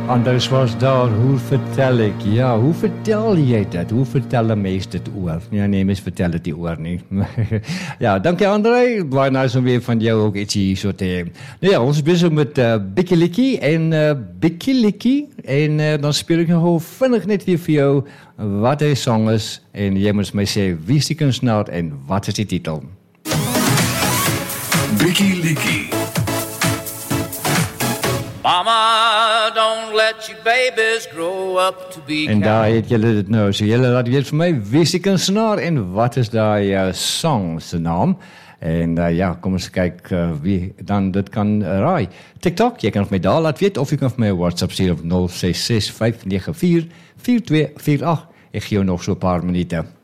Anders was daar, hoe vertel ik? Ja, hoe vertel jij dat? Hoe vertellen mensen het oor? Ja, nee, mensen vertellen het die oor niet. Ja, dank André. Waarna zo weer van jou ook iets hier zo te. Nou ja, ons is bezig met Bikiliki en Bikiliki. En dan speel ik nog vinnig net weer voor jou wat hij song is. En jij moet mij zeggen wie is die kunstenaar en wat is die titel? Bikiliki. Mama, don't let your babies grow up to be En daar heet jullie het nou. So jullie laten weten voor mij wie is die kunstenaar en wat is daar song zijn naam. En ja, kom eens kijken wie dan dit kan raaien. TikTok, je kan of mij daar laten weten of je kan of mij WhatsApp sturen op 066 594 4248. Ik geef je nog zo'n paar minuten.